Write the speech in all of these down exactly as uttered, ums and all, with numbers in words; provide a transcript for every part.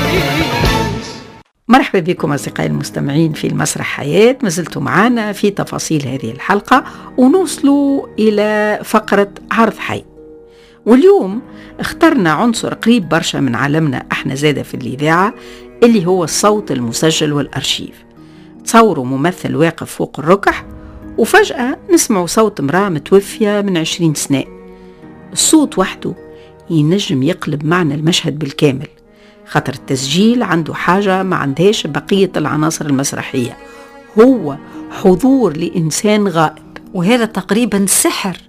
مرحبا بكم أصدقائي المستمعين في المسرح حياة. ما زلتم معنا في تفاصيل هذه الحلقة ونوصلوا إلى فقرة عرض حي، واليوم اخترنا عنصر قريب برشا من عالمنا احنا زادة في الإذاعة، اللي هو الصوت المسجل والأرشيف. تصوروا ممثل واقف فوق الركح وفجأة نسمعوا صوت امرأة متوفية من عشرين سنة. الصوت وحده ينجم يقلب معنى المشهد بالكامل، خاطر التسجيل عنده حاجة ما عندهاش بقية العناصر المسرحية، هو حضور لإنسان غائب، وهذا تقريبا سحر.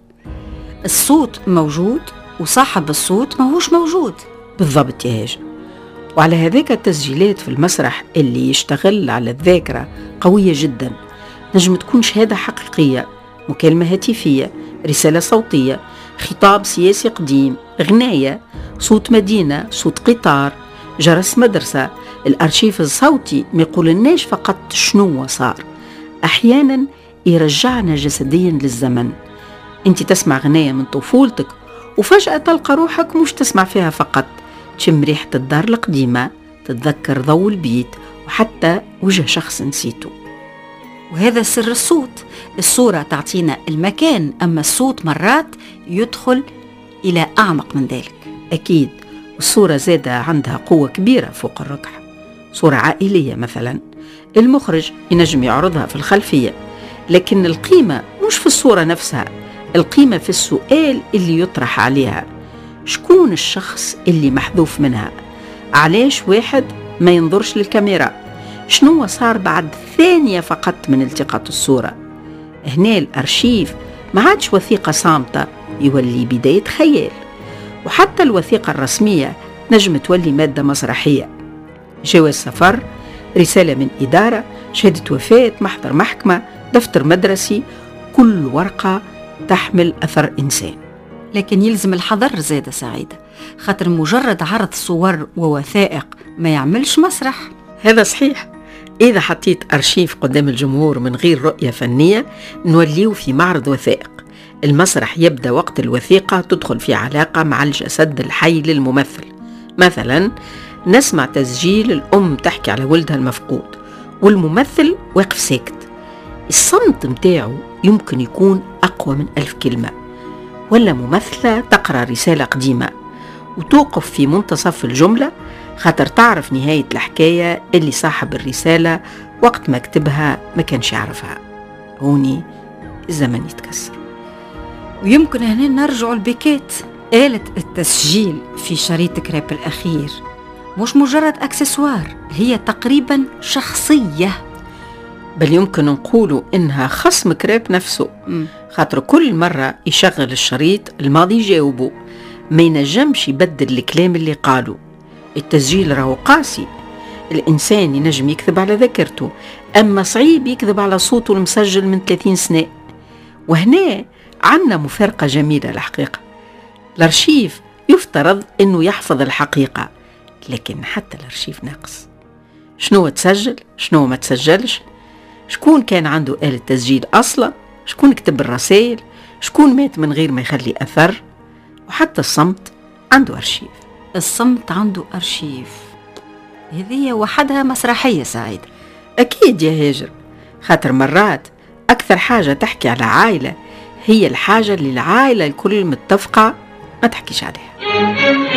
الصوت موجود وصاحب الصوت ماهوش موجود. بالضبط يا هاجم. وعلى هذاك التسجيلات في المسرح اللي يشتغل على الذاكرة قوية جدا، نجم تكون شهادة حقيقية، مكالمة هاتفية، رسالة صوتية، خطاب سياسي قديم، غناية، صوت مدينة، صوت قطار، جرس مدرسة. الأرشيف الصوتي ما يقولناش فقط شنو صار، أحيانا يرجعنا جسديا للزمن. انت تسمع غناية من طفولتك وفجأة تلقى روحك مش تسمع فيها فقط، تشم ريحة الدار القديمة، تتذكر ضوء البيت، وحتى وجه شخص نسيته. وهذا سر الصوت. الصورة تعطينا المكان، أما الصوت مرات يدخل إلى أعمق من ذلك. أكيد. والصورة زادة عندها قوة كبيرة فوق الركح. صورة عائلية مثلا، المخرج ينجم يعرضها في الخلفية، لكن القيمة مش في الصورة نفسها، القيمة في السؤال اللي يطرح عليها. شكون الشخص اللي محذوف منها؟ علاش واحد ما ينظرش للكاميرا؟ شنو صار بعد ثانية فقط من التقاط الصورة؟ هنا الأرشيف ما عادش وثيقة صامتة، يولي بداية خيال. وحتى الوثيقة الرسمية نجم تولي مادة مسرحية، جواز سفر، رسالة من إدارة، شهادة وفاة، محضر محكمة، دفتر مدرسي، كل ورقة تحمل أثر إنسان. لكن يلزم الحذر زادة سعيدة، خاطر مجرد عرض صور ووثائق ما يعملش مسرح. هذا صحيح. إذا حطيت أرشيف قدام الجمهور من غير رؤية فنية نوليه في معرض وثائق. المسرح يبدأ وقت الوثيقة تدخل في علاقة مع الجسد الحي للممثل. مثلا نسمع تسجيل الأم تحكي على ولدها المفقود والممثل واقف ساكت. الصمت متاعه يمكن يكون أقوى من ألف كلمة. ولا ممثلة تقرأ رسالة قديمة وتوقف في منتصف الجملة خاطر تعرف نهاية الحكاية اللي صاحب الرسالة وقت ما كتبها ما كانش يعرفها. هوني الزمن يتكسر. ويمكن هنا نرجع البيكات. آلة التسجيل في شريط كريب الأخير مش مجرد أكسسوار، هي تقريبا شخصية، بل يمكن نقولوا إنها خصم كريب نفسه. م. خاطر كل مرة يشغل الشريط الماضي يجاوبه، ما ينجمش يبدل الكلام اللي قالوا. التسجيل راهو قاسي، الإنسان ينجم يكذب على ذاكرته، أما صعيب يكذب على صوته المسجل من ثلاثين سنة. وهنا عنا مفارقة جميلة الحقيقة. الأرشيف يفترض أنه يحفظ الحقيقة، لكن حتى الأرشيف ناقص. شنو تسجل؟ شنو ما تسجلش؟ شكون كان عنده آلة تسجيل أصلا؟ شكون كتب الرسائل؟ شكون مات من غير ما يخلي أثر؟ وحتى الصمت عنده أرشيف. الصمت عنده أرشيف، هذه وحدها مسرحية سعيد. أكيد يا هاجر، خاطر مرات أكثر حاجة تحكي على عائلة هي الحاجة اللي العائلة الكل متفقة ما تحكيش عليها.